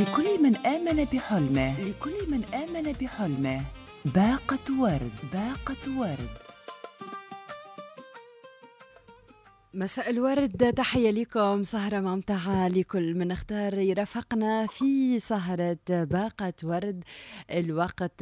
لكل من آمن بحلمه، لكل من آمن بحلمه باقة ورد، باقة ورد. مساء الورد، تحية لكم، سهرة ممتعة لكل من اختار يرافقنا في سهرة باقة ورد. الوقت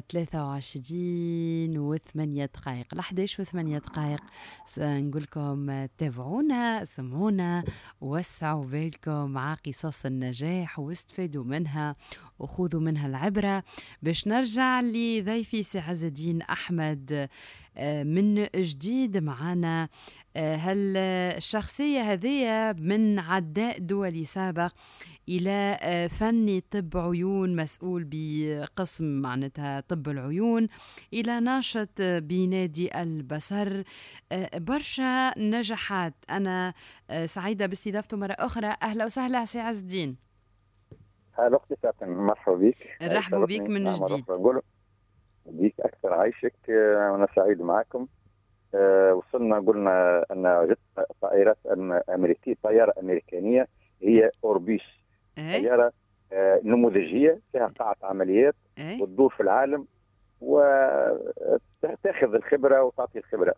23:08 ل11:08. سنقول لكم تابعونا، سمعونا، وسعوا بالكم مع قصص النجاح واستفادوا منها وخذوا منها العبرة. باش نرجع لضيفي سي عز الدين أحمد من جديد معنا. هل الشخصية هذه من عداء دولي سابق إلى فني طب عيون مسؤول بقسم معناتها طب العيون، إلى ناشط بنادي البصر، برشا نجاحات. أنا سعيدة باستضافته مرة أخرى. أهلا وسهلا سي عز الدين. هلا أختي فاتن، مرحبا بك. رحبوا بك من جديد. بيك أكثر عايشك، وأنا سعيد معكم. وصلنا قلنا أن جت طائرات أمريكية، طيارة أمريكانية هي أوربيس، طيارة نموذجية فيها قاعة عمليات وتدور في العالم وتأخذ الخبرة وتعطي الخبرة.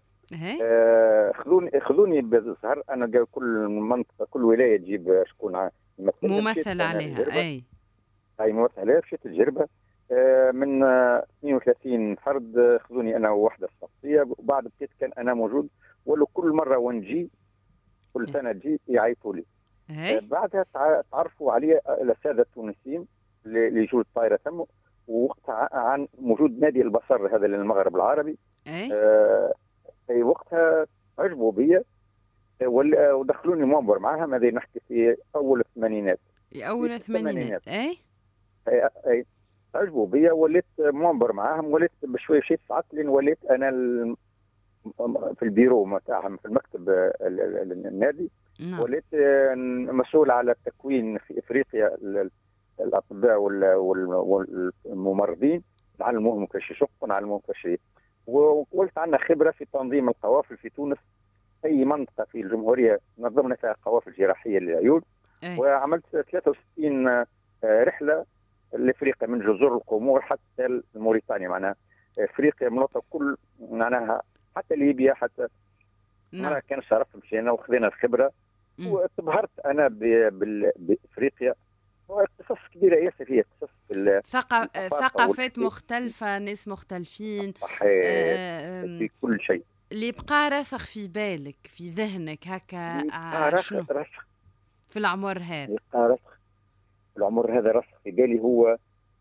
خذوني بالظهر. أنا كل منطقة كل ولاية تجيب شكون ممثل عليها. هاي ممثل عليها. مشيت تجربة من 32 فرد، خذوني أنا وواحدة الشخصية، وبعد بديت كان أنا موجود، ولو كل مرة ونجي كل سنة تجي يعيطوا لي. بعدها تعرفوا علي السادة التونسيين اللي يجوا الطائرة تم، ووقتها عن موجود نادي البصر هذا للمغرب العربي. أي وقتها عجبوا بي ودخلوني منبر معهم. هذه نحكي في أول الثمانينات. أول الثمانينات. أي عجبوا بي، وليت منبر معاهم، وليت بشوي مشيت ساعات لين وليت انا في البيرو متاعهم في المكتب النادي. وليت مسؤول على التكوين في افريقيا الاطباء والممرضين، نعلموهم كيفاش يشقوا، نعلموهم كيفاش. وقلت عندنا خبره في تنظيم القوافل في تونس. اي منطقه في الجمهوريه نظمنا فيها قوافل جراحيه للعيون. وعملت 63 رحله لافريقيا، من جزر القمور حتى موريتانيا، معناها افريقيا مناطق كل معناها حتى ليبيا حتى. انا كان شرف مشينا وخذينا الخبره وتبهرت انا بافريقيا. قصص كبيره ياسر، هي قصص ثقافات مختلفه، ناس مختلفين في كل شيء. اللي بقى راسخ في بالك في ذهنك هكا شنو راسخ في العمر هذا؟ العمر هذا راسخ في بالي هو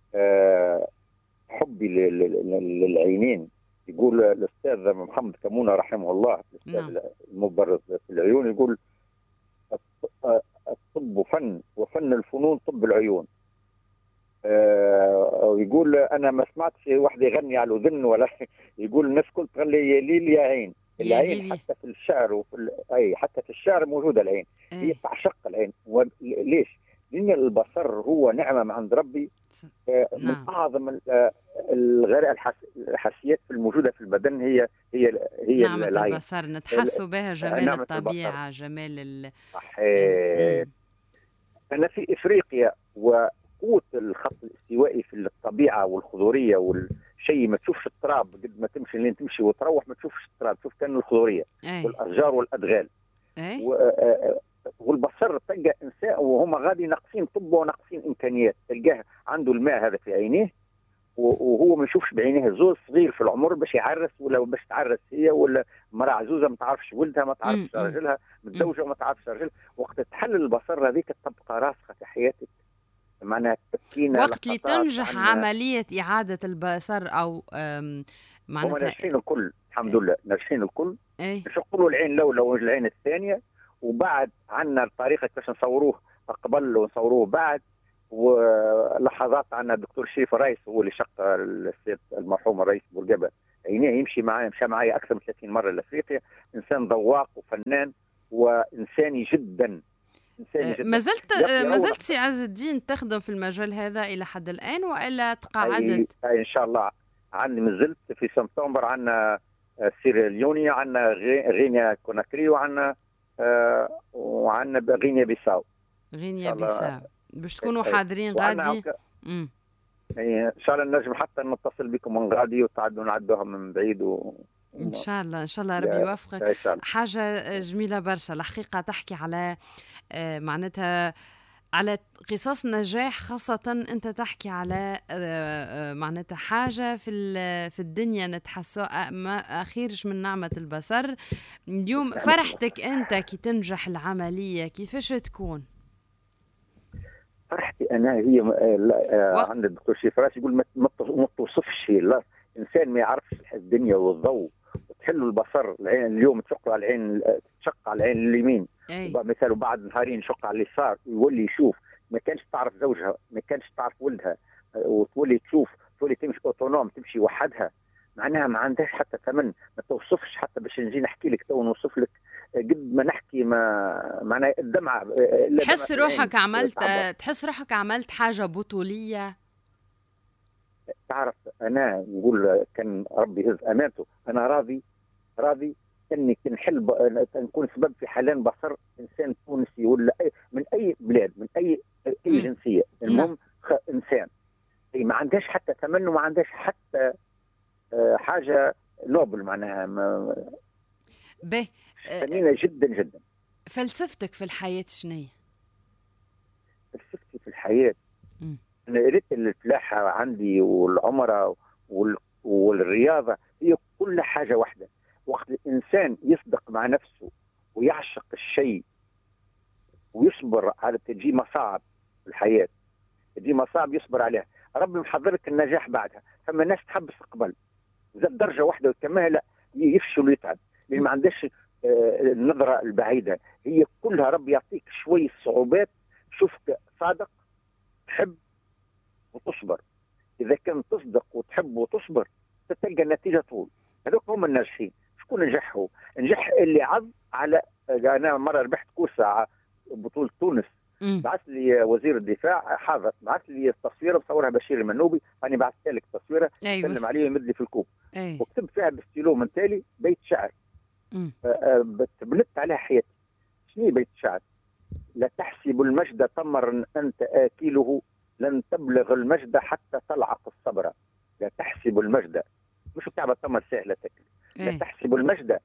حبي للعينين. يقول الأستاذ محمد كمونة رحمه الله، الأستاذ المبرز في العيون، يقول الطب فن، وفن الفنون طب العيون. ويقول أنا ما سمعتش واحد يغني على الأذن ولا يقول الناس كل تغني يا ليل يا عين. العين حتى في الشعر حتى في الشعر موجودة العين. هي تعشق العين. ليش؟ لأن البصر هو نعمة من عند ربي، من أعظم الحاسيات الموجودة في البدن. هي نعمة العين. البصر نتحسوا بها جمال الطبيعة، جمال أنا في إفريقيا، وقوة الخط الاستوائي في الطبيعة والخضورية والشيء. ما تشوفش التراب قد ما تمشي لين تمشي وتروح ما تشوفش التراب، تشوف كان الخضورية والأشجار والأدغال. والبصر تلقى انسان وهم غادي ناقصين طب وناقصين امكانيات. تلقاه عنده الماء هذا في عينيه، وهو ما يشوفش بعينيه. زول صغير في العمر باش يعرس، ولا باش تعرس هي، ولا مرأة عزوزه ما تعرفش ولدها، ما تعرفش راجلها، متزوجه وما تعرفش راجلها. وقت تحل البصر هذيك تبقى راسخه في حياتك، معناها تبكينا. وقت اللي تنجح عمليه اعاده البصر او معناتها هم ناجحين الكل الحمد لله، ناجحين الكل. باش يقولوا العين الاولى والعين الثانيه، وبعد عندنا الطريقه كيفاش نصوروه قبل ونصوروه بعد. ولحظات عندنا الدكتور شريف الرئيس هو اللي شق السيد المرحوم الرئيس بورقيبه عينيه. يمشي معي اكثر من 30 مره لافريقيا. انسان ذواق وفنان وانساني جدا. ما زلت سي عز الدين تخدم في المجال هذا الى حد الان ولا تقاعدت؟ ان شاء الله. عندي ما زلت في سبتمبر عندنا سيراليوني، عندنا غينيا كوناكري، وعندنا غينيا بيساو. غينيا بيساو باش تكونوا حاضرين غادي. يعني ان شاء الله نجم حتى نتصل بكم من غادي وتعدوا نعدوها من بعيد ان شاء الله ان شاء الله ربي يوفقك. حاجه جميله برشا الحقيقه تحكي على معناتها على قصص نجاح، خاصة أنت تحكي على معناتها حاجة في الدنيا نتحسها ما أخيرش من نعمة البصر. اليوم فرحتك أنت كي تنجح العملية كيفاش تكون؟ فرحتي أنا هي عند الدكتور شيفراس يقول ما توصفش. لا إنسان ما يعرفش الدنيا والضوء وتحلوا البصر، العين اليوم تشق على العين، تشق على العين اليمين مثلا بعد نهارين شق على اليسار يولي يشوف. ما كانش تعرف زوجها، ما كانش تعرف ولدها، وتولي تشوف، تولي تمشي اوتونوم، تمشي وحدها. معناها ما عندهاش حتى ثمن، ما توصفش. حتى باش نجي نحكي لك تو نوصف لك قد ما نحكي، ما معناها الدمعه. تحس روحك عملت حاجه بطوليه. تعرف انا نقول كان ربي يهز امانته، انا راضي اني نحل نكون سبب في حلال بصر انسان تونسي ولا من اي بلاد، من اي جنسيه، المهم انسان ما عندهاش حتى ثمن وما عندهاش حتى حاجه نوبل. معناها ثمينه جدا جدا. فلسفتك في الحياه شنو؟ فلسفتي في الحياه انا قريت الفلاحه عندي والعمره والرياضه هي كل حاجه واحده. وقت الانسان يصدق مع نفسه ويعشق الشيء ويصبر على تجي مصاعب في الحياه، تجي مصاعب يصبر عليها، ربي محضر لك النجاح بعدها. فما ناس تحبس قبل زاد درجه واحده وتكملها، لا يفشل ويتعب لان ما عندهاش النظره البعيده. هي كلها ربي يعطيك شويه صعوبات، شوفك صادق تحب وتصبر. اذا كان تصدق وتحب وتصبر تلقى النتيجه طول. هذوك هم الناجحين. شكون نجحوا؟ نجح اللي عض على. انا مره ربحت كوسه بطوله تونس، بعث لي وزير الدفاع حاضر، بعث لي التصويره بصورها بشير المنوبي، انا بعثت لك التصويره سلم عليه يمد لي في الكوب، وكتبت فيها بالستيلو من تالي بيت شعر بنت عليها حياتي. شنو بيت شعر؟ لا تحسب المجد تمرا انت اكله، لن تبلغ المجد حتى تلعق الصبر. لا تحسب المجد، مش بتاع التمر سهله تاكل. لا تحسب المجد،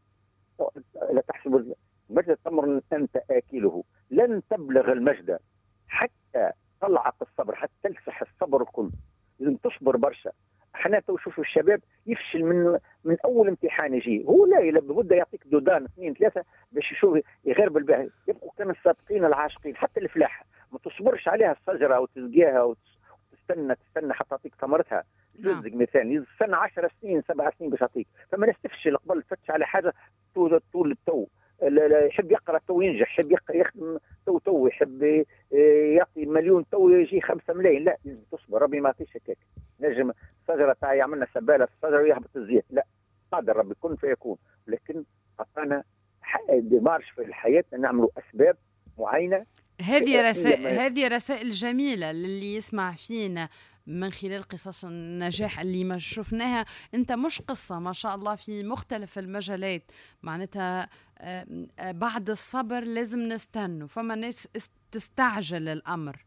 لا تحسب المجد تمر انت اكله، لن تبلغ المجد حتى تلعق الصبر، حتى تلسح الصبر الكل. لازم تصبر برشا. احنا تو شوفوا الشباب يفشل من اول امتحان يجي، هو لا بده يعطيك دودان 2 3 باش يشوف يغرب الباهي. يبقوا كان السابقين العاشقين. حتى الفلاحه ما تصبرش عليها الشجره وتسقيها وتستنى حتى تعطيك ثمرتها. تلزق مثال يستنى 10 سنين 7 سنين باش يعطيك. فما ناس تفشل قبل تفتش على حاجه طول التو. لا يحب يقرا تو ينجح، يحب يخدم تو يحب يعطي مليون تو يجي 5 ملايين. لا لازم تصبر، ربي ما يعطيش هكاك. نجم الشجره تاع يعملنا سباله في الشجره ويهبط الزيت، لا قادر ربي كن فيكون. لكن عطانا ديمارش في الحياه نعملوا اسباب معينه. هذه رسائل جميله للي يسمع فينا من خلال قصص النجاح اللي ما شفناها. انت مش قصة ما شاء الله في مختلف المجالات، معناتها بعد الصبر لازم نستنوا. فما ناس تستعجل الامر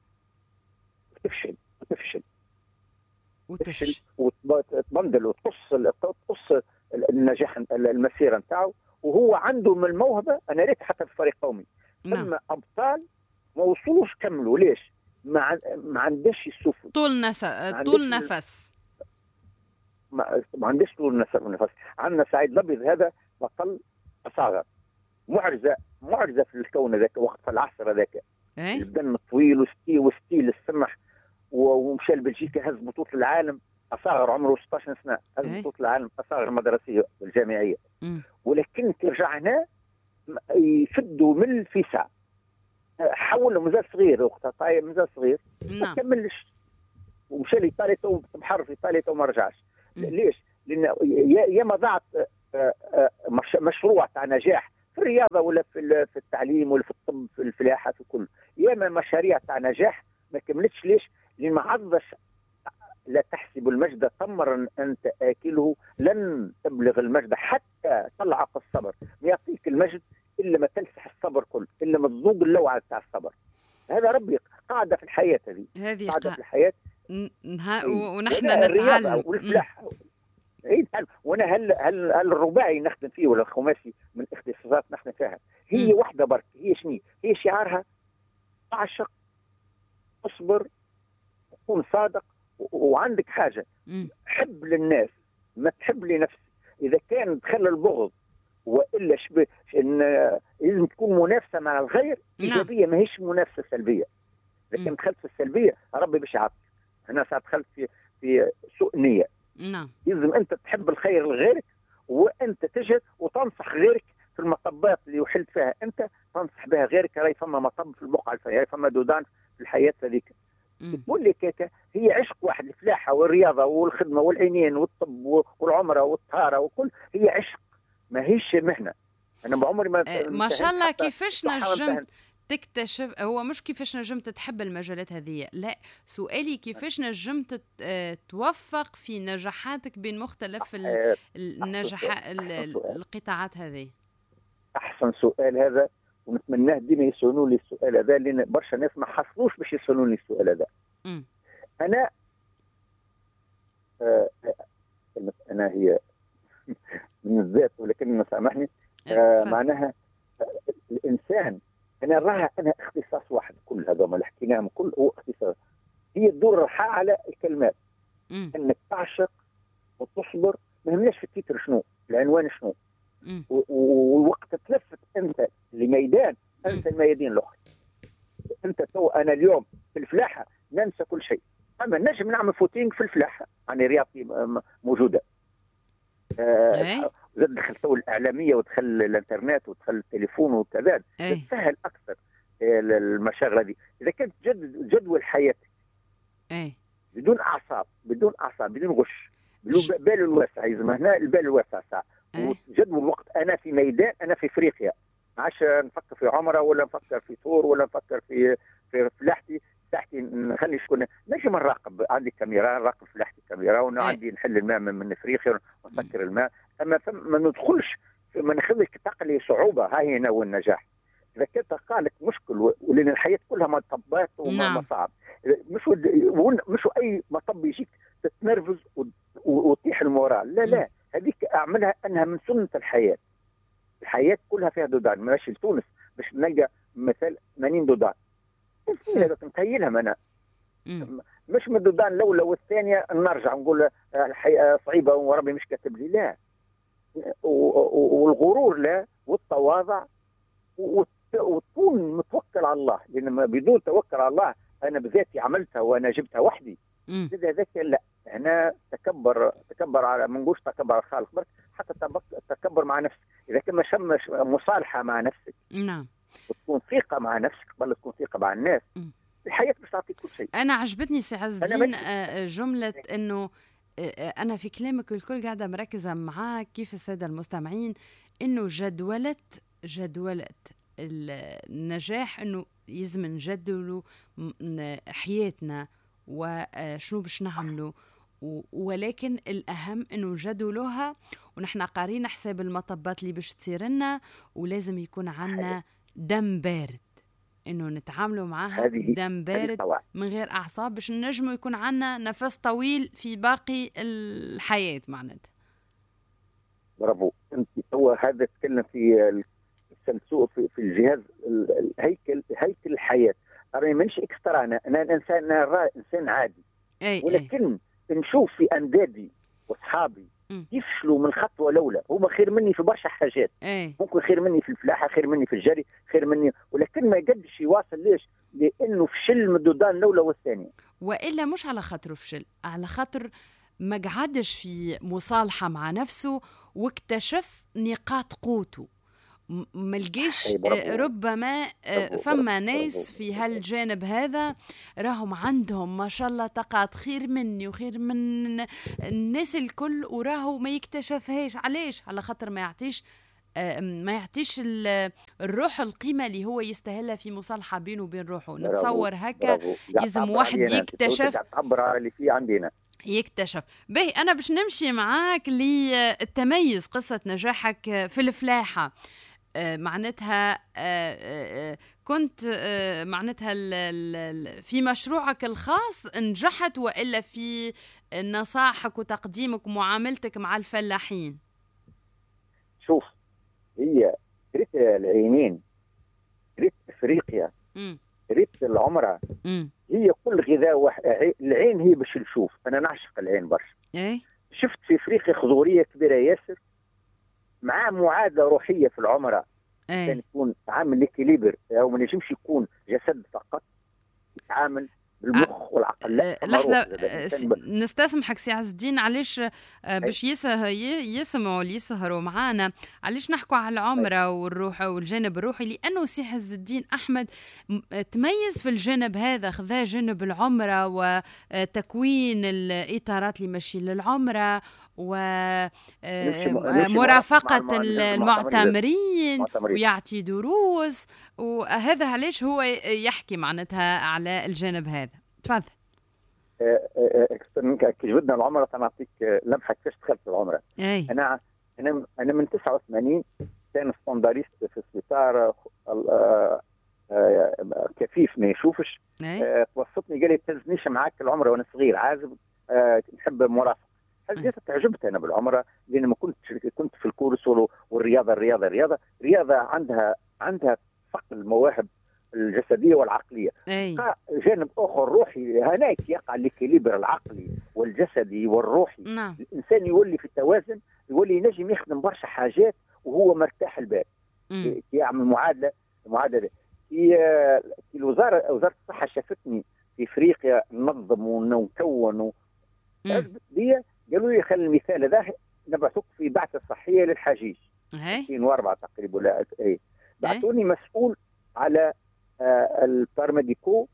وتفشل وتبندل وتقص النجاح المسيره نتاعو. وهو عنده من الموهبه. انا ريت حتى في فريق قومي ثم ابطال ما وصلوش كملوا. ليش؟ ما عندهاش السفن، طول نفس ما عندهاش طول نفس. عندنا سعيد الابيض هذا بطل اصاغر، معجزه في الكون هذاك وقت في العصر هذاك. البدن الطويل وستيل السمح، ومشى لبلجيكا هز بطوله العالم اصاغر عمره 16 سنه، هز بطوله العالم اصاغر المدرسيه الجامعيه. ولكن كي رجع هنا يشدوا من الفيسع، حول مازال صغير وقتها طاير مازال صغير ما كملش، ومشى لايطاليا تو بحر في ايطاليا تو ما رجعش. ليش؟ لان ياما ضاعت مشروع تاع نجاح في الرياضه ولا في التعليم ولا في الطب في الفلاحه في كل، ياما مشاريع تاع نجاح ما كملتش. ليش؟ لان ما عظش. لا تحسب المجد تمرا انت اكله، لن تبلغ المجد حتى تلعق الصبر. ما يعطيك المجد الا ما تلسح الصبر كل، الا ما تذوق اللوعه تاع الصبر. هذا ربي قاعده في الحياه، هذه قاعده في الحياه. ونحن الرياضه نتعلم. والفلاحه. وانا هل الرباعي نخدم فيه ولا الخماسي من اختصاصات نخدم فيها، هي واحده برك. هي شنو هي شعارها؟ اعشق، اصبر، كون صادق، وعندك حاجه حب للناس ما تحب لنفسك. اذا كان دخل البغض والا إن لازم تكون منافسه مع الغير ايجابيه، ماهيش منافسه سلبيه. اذا كان دخلت في السلبيه ربي باش يعطيك. انا ساعات دخلت في سوء نيه. نعم. لازم انت تحب الخير لغيرك، وانت تجد وتنصح غيرك في المطبات اللي وحلت فيها انت، تنصح بها غيرك. راي فما مطب في البقعه الفلانيه، فما دودان في الحياه هذيك. تقول لك هيك، هي عشق واحد، الفلاحه والرياضه والخدمه والعينين والطب والعمره والطهاره وكل، هي عشق ماهيش مهنه. انا بعمري ما شاء الله كيفاش نجمت تكتشف؟ هو مش كيفاش نجمت تحب المجالات هذه، لا، سؤالي كيفاش نجمت توفق في نجاحاتك بين مختلف القطاعات هذه؟ احسن سؤال هذا، ونتمناه ديما يسألوا لي السؤال هذا، لان برشا ناس ما حصلوش باش يسألوا لي السؤال هذا. انا انا هي من الذات، ولكن سامحني، معناها الانسان انا راها انا اختصاص واحد. كل هذا ما حكيناهم كل هو اختصاص. هي الدور على الكلمات، انك تعشق وتصبر. ما يهمناش في التيتر شنو، العنوان شنو، ووقت تلفت انت لميدان انسى الميادين الاخرى. انت تو انا اليوم في الفلاحه ننسى كل شيء، اما نجم نعمل فوتينج في الفلاحه، يعني رياضتي موجوده. دخل تو الاعلاميه ودخل الانترنت ودخل التليفون وكذا، تسهل اكثر المشاغل هذه. اذا كانت جدول حياتك بدون اعصاب، بدون غش، بالبال الواسع، يسمى هنا البال الواسع ساعه. وجدول الوقت، انا في ميدان، انا في افريقيا، عاش نفكر في عمره ولا نفكر في ثور ولا نفكر في فلاحتي نخلي شكون نجم نراقب. عندي كاميرا نراقب فلاحتي كاميرا، وانا عندي نحل الماء من افريقيا ونسكر الماء. اما ما ندخلش، ما نخليش تقلي صعوبه. هاي هنا هو النجاح. اذا كانت قالت مشكل، ولان الحياه كلها مطبات ومصاعب، مش اي مطب يجيك تتنرفز وتطيح المورال. لا هذيك اعملها انها من سنه الحياه. الحياه كلها فيها دودان. ماشي لتونس باش نلقى مثال 80 دودان، هذا نتخيلها انا. مش من الدودان الاولى والثانيه نرجع نقول الحياه صعيبه وربي مش كاتب لي. لا، والغرور لا، والتواضع، وتكون متوكل على الله. لان بدون توكل على الله، انا بذاتي عملتها وانا جبتها وحدي، هذاك لا. هنا تكبر على، ما نقولش تكبر على الخالق برك، حتى تكبر مع نفسك. اذا كان ما شمش مصالحه مع نفسك، نعم، وتكون ثقه مع نفسك قبل تكون ثقه مع الناس، الحياه مش تعطيك كل شيء. انا عجبتني سي عز الدين جمله انه انا في كلامك الكل قاعده مركزه معاك كيف الساده المستمعين، انه جدولة النجاح، انه يلزم نجدولوا حياتنا وشنو باش نعملوا، ولكن الأهم إنه نجدولوها. ونحن قارين حساب المطبات اللي باش تصير لنا، ولازم يكون عنا دم بارد، إنه نتعاملوا معها دم بارد من غير أعصاب، باش نجموا يكون عنا نفس طويل في باقي الحياة معناتها. برافو. أنت هو هذا تكلم في السلسوء في الجهاز هيكل الحياة. أنا مانيش إكسترا، أنا إنسان عادي، ولكن نشوف في أندادي وأصحابي يفشلوا من خطوة الأولى. هم خير مني في برشا حاجات، ممكن خير مني في الفلاحة، خير مني في الجري، خير مني، ولكن ما يقدش يواصل. ليش؟ لأنه فشل من الدودان الأولى والثانية. وإلا مش على خاطر فشل، على خاطر ما قعدش في مصالحة مع نفسه واكتشف نقاط قوته. ملقيش ربما فما ناس في هالجانب هذا راهم عندهم ما شاء الله طاقات خير مني وخير من الناس الكل، وراهو ما يكتشفهاش. علاش؟ على خاطر ما يعطيش الروح القيمة اللي هو يستاهلها في مصالحة بينه وبين روحه. نتصور هكا لازم واحد يكتشف، تعبر على اللي فيه عندنا، يكتشف. باهي، أنا باش نمشي معاك للتميز، قصة نجاحك في الفلاحة. معناتها كنت معناتها في مشروعك الخاص نجحت، وإلا في نصائحك وتقديمك ومعاملتك مع الفلاحين؟ شوف، هي ريت العينين، ريت افريقيا، ريت العمره، هي كل غذاء العين هي باش نشوف. انا نعشق العين برشا. شفت في افريقيا خضوريه كبيره ياسر، مع معادله روحيه في العمره. كان يكون عامل ليكيليبر، او ما نجمش يكون جسد فقط، يتعامل بالمخ والعقل. لا لحظة، نستسمحك سي عز الدين، علاش باش يسمعوا اللي يسهروا معانا، علاش نحكوا على العمرة والروح والجانب الروحي؟ لأنه سي عز الدين أحمد تميز في الجانب هذا، خذا جانب العمرة وتكوين الإطارات اللي ماشي للعمرة ومرافقة المعتمرين ويعطي دروس، وهذا علاش هو يحكي معناتها على الجانب هذا. تفضل. كي جبدنا العمره سنعطيك لمحه كيفاش دخلت العمره. انا من 89 كان ستاندريست في السبيطار، كفيف ما يشوفش. توسطني قال لي تهزنيش معاك العمره وانا صغير عازب، نحب مرافقه. حاجه تعجبت انا بالعمره، لان ما كنت في الكورس والرياضه عندها فقد المواهب الجسديه والعقليه. جانب اخر روحي، هناك يقع الاكيليبر العقلي والجسدي والروحي. الانسان يولي في التوازن، يولي ينجم يخدم برشا حاجات وهو مرتاح البال. يعمل معادله في وزاره الصحه شافتني في افريقيا ننظم ونكون بي، قالوا لي خلي المثال هذا نبعثوك في بعثه صحيه للحجيج 2004 تقريبا. بعثوني مسؤول على البارميديكو،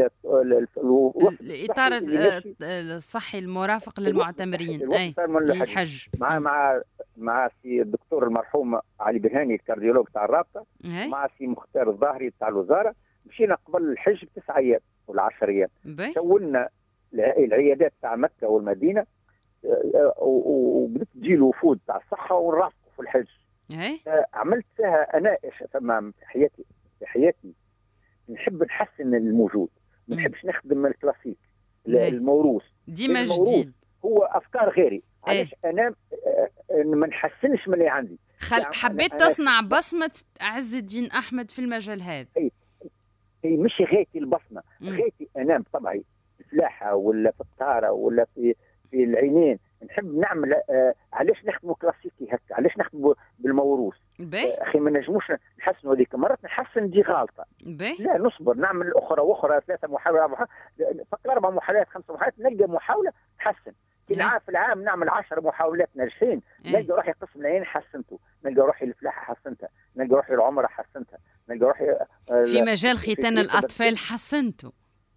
الاطار الصحي المرافق للمعتمرين الحج، مع سي الدكتور المرحوم علي بهاني الكارديولوج تاع الرابطه، مع سي مختار الظاهري تاع الوزاره. مشينا قبل الحج ب9 ايام ولا 10 ايام، سولنا العيادات تاع مكه والمدينه، وبدت تجي الوفود تاع الصحه ونرافقوا في الحج. عملت فيها انا في حياتي نحب نحسن الموجود، ما نحبش نخدم الكلاسيك الموروث. ديما جديد، هو افكار غيري. علاش انا ما نحسنش من اللي عندي؟ حبيت تصنع بصمه عز الدين احمد في المجال هذا. هي مش غايتي البصمه، غايتي انا بطبعي في الفلاحه ولا في الطاره ولا في العينين. نحب نعمل علاش نخدموا كلاسيكي هكا؟ علاش نخدموا بالموروث؟ اخي ما نجموش نحسنوا هذيك، مرات نحسن دي غلطه. لا نصبر، نعمل اخرى 3 محاولات، فقط 4 محاولات 5 محاولات، نلقى محاوله تحسن. في العام نعمل 10 محاولات ناجحين، نلقى روحي قسم العين حسنته، نلقى روحي الفلاحه حسنتها، نلقى روحي العمره حسنتها، نلقى روحي في مجال ختان الاطفال حسنته.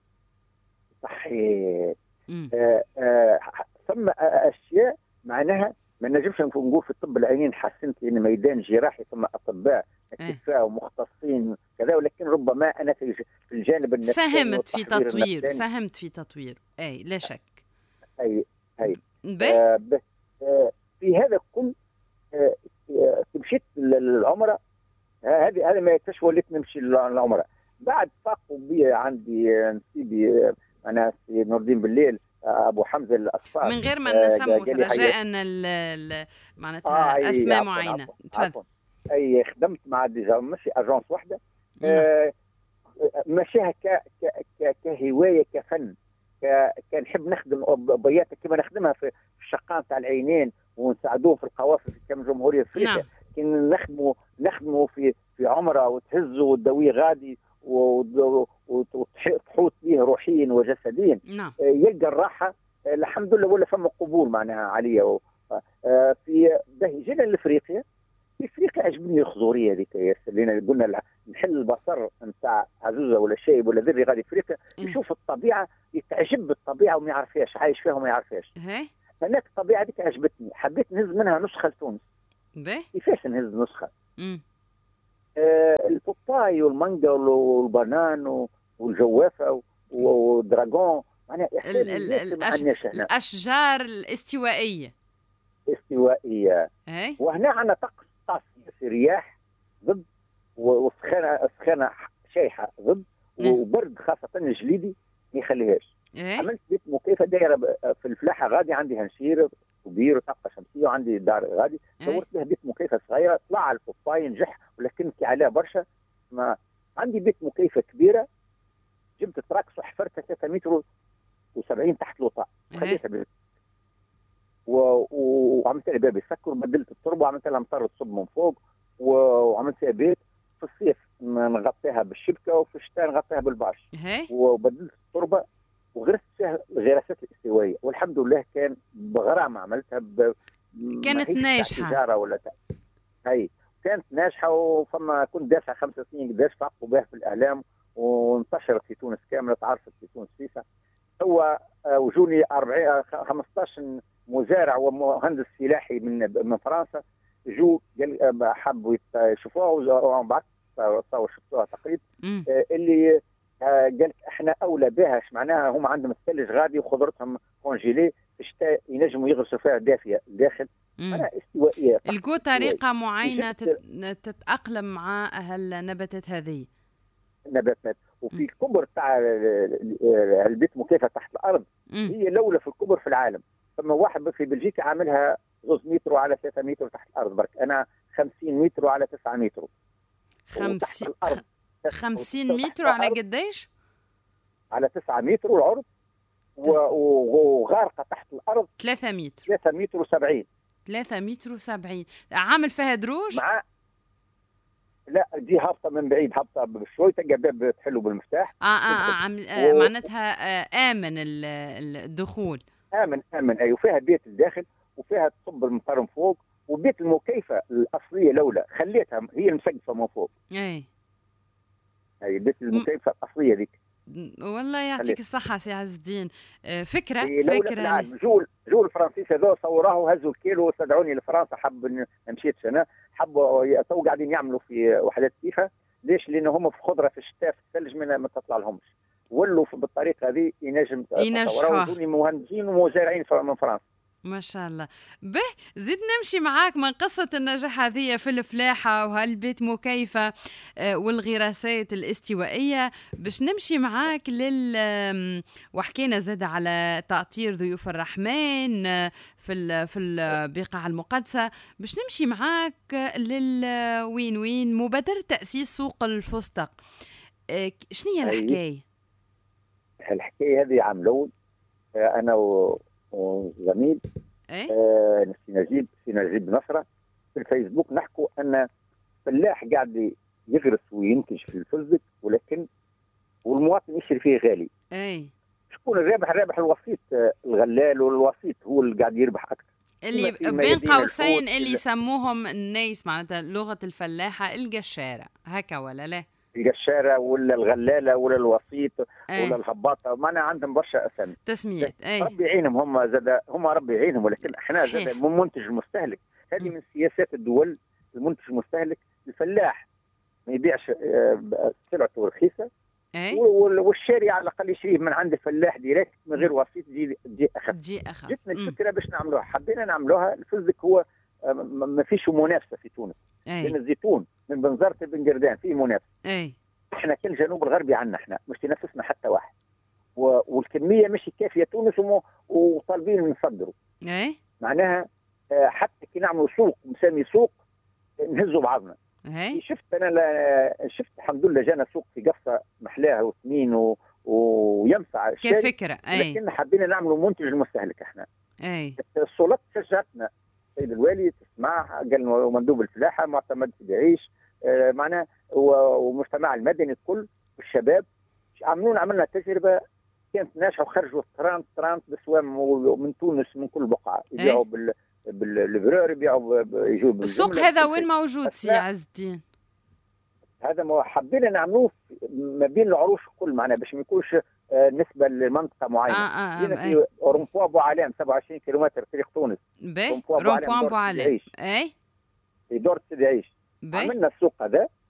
صحيح. ثم اشياء معناها ما نجمش نقول في الطب العينين حسنت، لان ميدان جراحي ثم اطباء كفاء ومختصين كذا، ولكن ربما انا في الجانب النفسي ساهمت في تطوير لا شك. بس في هذا كل مشيت للعمره، هذه ما يكفيش، وليت نمشي للعمره. بعد فاقوا بي عندي نسيبي انا في نور الدين بالليل ابو حمزه الاصفار، من غير ما نسموا رجاء معناتها اسماء معينه. تفضل. خدمت مع ديجا ماشي اجونس واحده، ماشيها كهوايه كفن، كنحب نخدم بيات كما نخدمها في الشقان تاع العينين ونساعدوه في القوافل في كم جمهوريه افريقيا. كي نخدموا في عمره وتهزوا وتدويه غادي وتحوط به روحيا وجسديا. يلقى الراحه الحمد لله، ولا فما قبول معناها عليا. في جينا لافريقيا، في افريقيا عجبني الخضوريه هذيك اللي قلنا نحل البصر نتاع عزوزه ولا شايب ولا ذري غادي افريقيا يشوف الطبيعه، يتعجب بالطبيعه وما يعرفهاش، عايش فيها وما يعرفهاش. هناك الطبيعه هذيك عجبتني، حبيت نهز منها نسخه لتونس. كيفاش نهز نسخه؟ البوباي والمانجا والبنان والجوافه والدراغون، معناها الاشجار الاستوائيه. وهنا عندنا طقس رياح ضد وسخانه شايحه ضد وبرد خاصه الجليدي ما يخليهاش. عملت بيت مكيفه دايره في الفلاحه غادي، عندي هنشير كبير وطاقه شمسيه وعندي دار غادي، دورت لها بيت مكيفه صغيره طلع على البوباي نجح، ولكن كي عليها برشا. ما عندي بيت مكيفه كبيره، جبت تراكس وحفرتها 3 متر و70 تحت الوطاء خليتها وعملت لها باب يسكر وبدلت التربه وعملت لها مطر تصب من فوق وعملت لها بيت. في الصيف نغطيها بالشبكه وفي الشتاء نغطيها بالباش وبدلت التربه وغرست فيها الغراسات الاستوائيه، والحمد لله كان بغرامه عملتها كانت ناجحه تجاره ولا هي كانت ناجحه. وفما كنت دافع 5 سنين قداش تعقوا بها في الاعلام وانتشرت في تونس كامله، تعرفت في تونس فيها. هو وجوني 15 مزارع ومهندس فلاحي من فرنسا جو حبوا يشوفوها ومن بعد شفتوها تقريبا اللي قال لك احنا اولى بها. معناها هم عندهم الثلج غادي وخضرتهم كونجيلي في الشتاء ينجموا يغرسوا فيها دافيه داخل. انا استوائيه لقوا طريقه معينه تتاقلم مع النباتات هذه نباتات. وفي الكبر تاع البيت مكيفه تحت الارض هي الاولى في الكبر في العالم. فما واحد في بلجيكا عاملها 2 متر على 3 متر تحت الارض برك، انا 50 متر على 9 متر. 50 متر على قديش؟ على 9 متر والعرض وغارقه تحت الارض 3 متر 3 متر و70 3 متر و70. عامل فيها دروج؟ لا دي هابطه من بعيد، هابطه بشوي تلقى باب تحله بالمفتاح. معناتها امن الدخول. امن ايوه. فيها بيت الداخل وفيها تصب المطر من فوق، وبيت المكيفه الاصليه الاولى خليتها هي المسقفه من فوق. اي بيت المكيفه الاصليه ذيك. والله يعطيك الصحة سي عز الدين. فكرة جو الفرنسيس هذول صوروه وهزوا الكيلو واستدعوني لفرنسا. حب مشيت انا حبوا تو قاعدين يعملوا في وحدات كيفها. ليش؟ لأن هم في خضرة في الشتاء في الثلج ما تطلع لهمش، ولوا بالطريقة هذه ينجحوا مهندسين ومزارعين من فرنسا. ما شاء الله. به زيد نمشي معاك من قصة النجاح هذه في الفلاحة وهالبيت مكيفة والغراسات الاستوائية، باش نمشي معاك وحكينا زاد على تأطير ضيوف الرحمن في البقاع المقدسة. باش نمشي معاك وين مبادرة تأسيس سوق الفستق. شنو هي الحكاية؟ الحكاية هذه عام الأول أنا وزميل سي نجيب نصرة في الفيسبوك نحكوا أن فلاح قاعد يغرس وينتج في الفستق، ولكن والمواطن يشتري فيه غالي. شكون الرابح؟ الرابح الوسيط، الغلال، والوسيط هو اللي قاعد يربح أكثر. اللي بين قوسين اللي يسموهم الناس معناتها لغة الفلاحة القشارة هكا ولا لا؟ القشارة ولا الغلالة ولا الوسيط ولا الهباطة، معنا عندهم برشا أسامي تسميات. ربي يعينهم، هم ربي يعينهم، ولكن احنا زاد منتج المستهلك. هذه من سياسات الدول، المنتج المستهلك. الفلاح ما يبيعش سلعته رخيصة، والشاري على الأقل يشريه من عند الفلاح ديريكت من غير وسيط تجي أخف. جتنا الفكرة باش نعملوها، حبينا نعملوها. الفستق هو ما فيش منافسة في تونس، لأن الزيتون من بنزرت بن قردان فيه منافسة. احنا كل جنوب الغربي عنا احنا مش تنافسنا حتى واحد، والكمية مش كافية تونس وطالبين نصدروا. معناها حتى كي نعملوا سوق مسمي سوق نهزوا بعضنا. شفت شفت الحمد لله جانا سوق في قفصة محلاها وسمين وينفع الشارع كفكرة. لكن حبينا نعملوا منتج المستهلك احنا. السلطات شجعتنا، السيد الوالي تسمع قال مندوب الفلاحة معتمد سيدي عيش معناه والمجتمع المدني الكل والشباب عملنا تجربة كانت ناجحة، وخرجوا 30 بسوام من تونس من كل بقعة يبيعوا بالبرور، يبيعوا يجوا السوق هذا وين موجود سي عز الدين؟ هذا ما حبينا نعملوه ما بين العروش الكل معناه باش ما يكونش نسبة لمنطقة معينة. هنا في رومبوا بو علام 27 كيلومتر طريق تونس. رومبوا بو علام في دورة سيدي عيش. عملنا السوق هذا